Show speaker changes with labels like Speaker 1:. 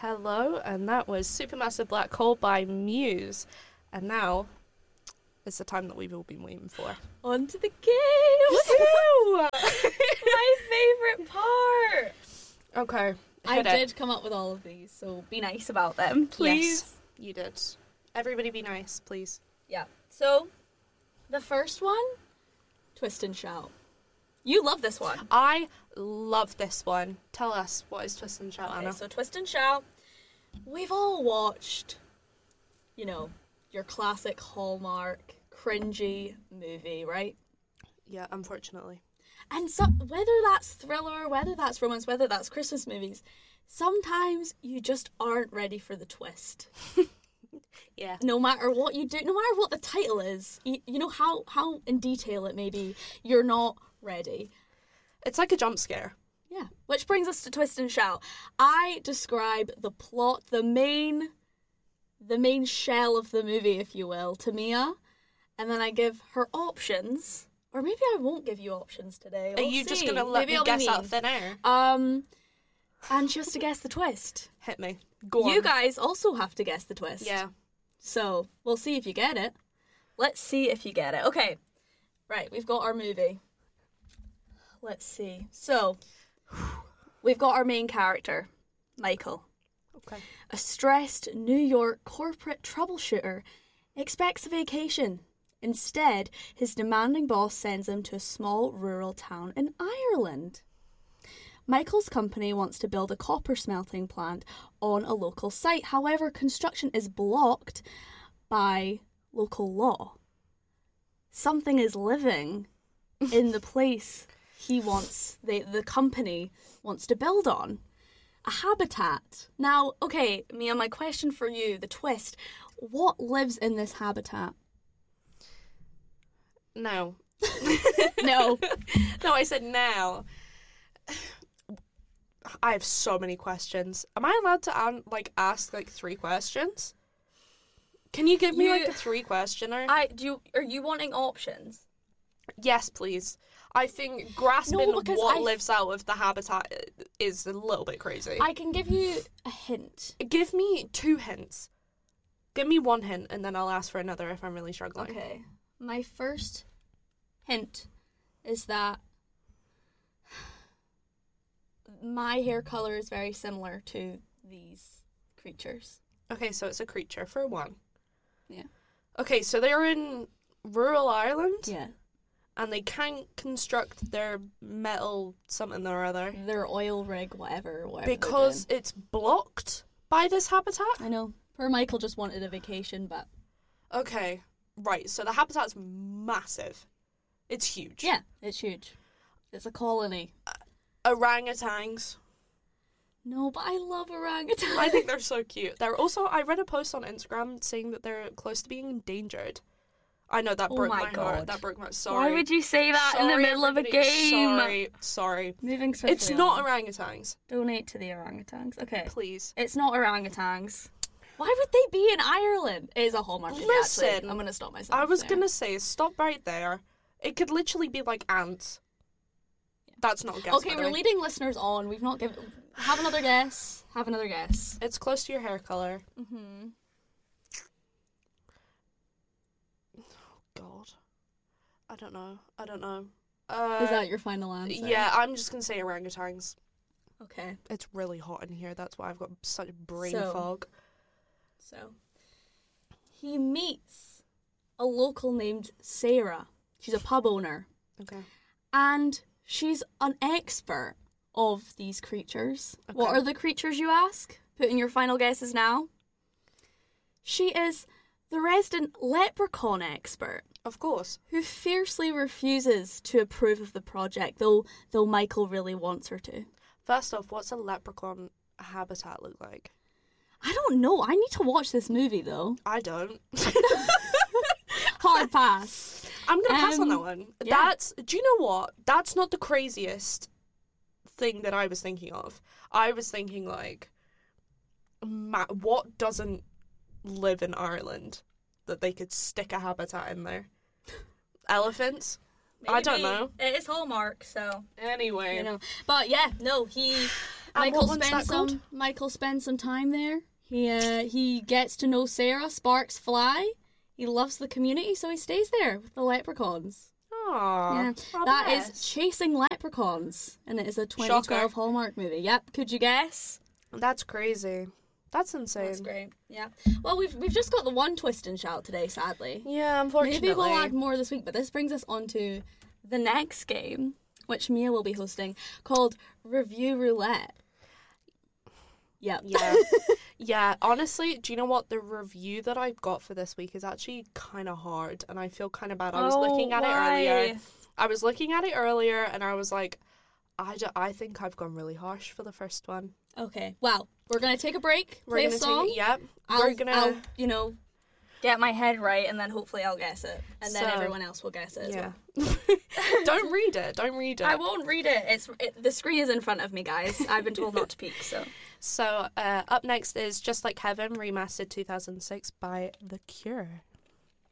Speaker 1: Hello, and that was Supermassive Black Hole by Muse. And now it's the time that we've all been waiting for.
Speaker 2: On to the games!
Speaker 1: Woohoo!
Speaker 2: My favourite part!
Speaker 1: Okay.
Speaker 2: I did come up with all of these, so be nice about them, please.
Speaker 1: Yes, you did. Everybody be nice, please.
Speaker 2: Yeah. So, the first one, Twist and Shout. You love this one.
Speaker 1: I love this one. Tell us, what is Twist and Shout,
Speaker 2: Okay,
Speaker 1: Anna?
Speaker 2: so Twist and Shout, we've all watched, your classic Hallmark, cringy movie, right?
Speaker 1: Yeah, unfortunately.
Speaker 2: And so, whether that's thriller, whether that's romance, whether that's Christmas movies, sometimes you just aren't ready for the twist.
Speaker 1: Yeah.
Speaker 2: No matter what you do, no matter what the title is, you know how in detail it may be, you're not ready.
Speaker 1: It's like a jump scare.
Speaker 2: Yeah. Which brings us to Twist and Shout. I describe the plot, the main shell of the movie, if you will, to Mia, and then I give her options. Or maybe I won't give you options today.
Speaker 1: Are
Speaker 2: We'll
Speaker 1: you just
Speaker 2: see.
Speaker 1: going to let
Speaker 2: Maybe
Speaker 1: me
Speaker 2: I'll be
Speaker 1: guess out
Speaker 2: mean.
Speaker 1: thin air?
Speaker 2: And she has to guess the twist.
Speaker 1: Hit me. Go on.
Speaker 2: You guys also have to guess the twist.
Speaker 1: Yeah.
Speaker 2: So, we'll see if you get it. Let's see if you get it. Okay. Right, we've got our movie. Let's see. So, we've got our main character, Michael.
Speaker 1: Okay.
Speaker 2: A stressed New York corporate troubleshooter expects a vacation. Instead, his demanding boss sends him to a small rural town in Ireland. Michael's company wants to build a copper smelting plant on a local site. However, construction is blocked by local law. Something is living in the place the company wants to build on. A habitat. Now, okay, Mia, my question for you, the twist. What lives in this habitat?
Speaker 1: No.
Speaker 2: No.
Speaker 1: No, I said now. I have so many questions. Am I allowed to ask 3 questions? Can you give me a 3-questioner?
Speaker 2: Are you wanting options?
Speaker 1: Yes, please. I think grasping
Speaker 2: because
Speaker 1: what lives out of the habitat is a little bit crazy.
Speaker 2: I can give you a hint.
Speaker 1: Give me 2 hints. Give me 1 hint, and then I'll ask for another if I'm really struggling.
Speaker 2: Okay. My first hint is that my hair color is very similar to these creatures.
Speaker 1: Okay, so it's a creature for 1.
Speaker 2: Yeah.
Speaker 1: Okay, so they're in rural Ireland?
Speaker 2: Yeah.
Speaker 1: And they can't construct their metal something or other.
Speaker 2: Their oil rig, whatever
Speaker 1: Because it's blocked by this habitat?
Speaker 2: I know. Poor Michael just wanted a vacation, but...
Speaker 1: Okay, right, so the habitat's massive. It's huge.
Speaker 2: Yeah, it's huge. It's a colony.
Speaker 1: Orangutans.
Speaker 2: No, but I love orangutans.
Speaker 1: I think they're so cute. They're also, I read a post on Instagram saying that they're close to being endangered. I know, that broke my heart. That broke my... Sorry.
Speaker 2: Why would you say that in the
Speaker 1: Sorry,
Speaker 2: middle of a
Speaker 1: everybody.
Speaker 2: game?
Speaker 1: Sorry.
Speaker 2: Moving swiftly
Speaker 1: It's not
Speaker 2: on.
Speaker 1: orangutans.
Speaker 2: Donate to the orangutans. Okay.
Speaker 1: Please.
Speaker 2: It's not orangutans. Why would they be in Ireland? It is a Hallmark movie,
Speaker 1: Listen,
Speaker 2: actually. I'm going to stop myself
Speaker 1: I was
Speaker 2: there.
Speaker 1: going to say, stop right there. It could literally be like ants. Yeah. That's not a guess.
Speaker 2: Okay, we're leading listeners on. We've not given... Have another guess. Have another guess.
Speaker 1: It's close to your hair colour.
Speaker 2: Mm-hmm.
Speaker 1: Oh, God. I don't know.
Speaker 2: Is that your final answer?
Speaker 1: Yeah, I'm just going to say orangutans.
Speaker 2: Okay.
Speaker 1: It's really hot in here. That's why I've got such brain
Speaker 2: So-
Speaker 1: fog.
Speaker 2: So, he meets a local named Sarah. She's a pub owner.
Speaker 1: Okay.
Speaker 2: And she's an expert of these creatures.
Speaker 1: Okay.
Speaker 2: What are the creatures, you ask? Put in your final guesses now. She is the resident leprechaun expert
Speaker 1: Of course.
Speaker 2: who fiercely refuses to approve of the project, though Michael really wants her to.
Speaker 1: First off, what's a leprechaun habitat look like?
Speaker 2: I don't know. I need to watch this movie, though.
Speaker 1: I don't.
Speaker 2: Hard pass.
Speaker 1: I'm going to pass on that one.
Speaker 2: yeah.
Speaker 1: Do you know what? That's not the craziest thing that I was thinking of. I was thinking, what doesn't live in Ireland that they could stick a habitat in there? Elephants? I don't know.
Speaker 2: It is Hallmark, so...
Speaker 1: Anyway.
Speaker 2: But yeah, no, he
Speaker 1: And what one's that called?
Speaker 2: Michael spends some time there. He gets to know Sarah. Sparks fly. He loves the community, so he stays there with the leprechauns.
Speaker 1: Aww.
Speaker 2: Yeah, that is Chasing Leprechauns, and it is a 2012
Speaker 1: Shocker.
Speaker 2: Hallmark movie. Yep, could you guess?
Speaker 1: That's crazy. That's insane.
Speaker 2: That's great. Yeah. Well, we've just got the one twist and shout today, sadly.
Speaker 1: Yeah, unfortunately.
Speaker 2: Maybe we'll add more this week, but this brings us on to the next game, which Mia will be hosting, called Review Roulette. Yep.
Speaker 1: Yeah. Yeah, honestly, do you know what? The review that I've got for this week is actually kind of hard, and I feel kind of bad. I was looking at it earlier. I was looking at it earlier, and I was like, I think I've gone really harsh for the first one.
Speaker 2: Okay. Well, we're going to take a break, play a song.
Speaker 1: Yep.
Speaker 2: I'll, get my head right, and then hopefully I'll guess it. And then everyone else will guess it as well.
Speaker 1: Don't read it. Don't read it.
Speaker 2: I won't read it. The screen is in front of me, guys. I've been told not to peek, so...
Speaker 1: So, up next is Just Like Heaven, remastered 2006 by The Cure.